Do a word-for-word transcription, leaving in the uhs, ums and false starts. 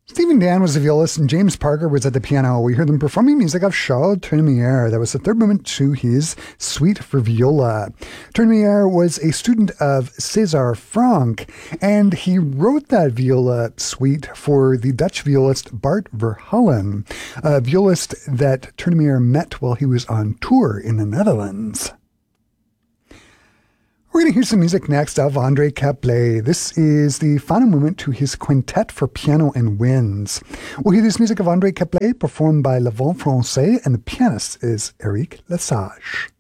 Stephen Dan was the violist and James Parker was at the piano. We heard them performing music of Charles Tournemire. That was the third movement to his Suite for Viola. Tournemire was a student of César Franck, and he wrote that viola suite for the Dutch violist Bart Verhullen, a violist that Tournemire met while he was on tour in the Netherlands. We're going to hear some music next of André Caplet. This is the final movement to his quintet for piano and winds. We'll hear this music of André Caplet performed by Le Vent Français, and the pianist is Eric Lesage.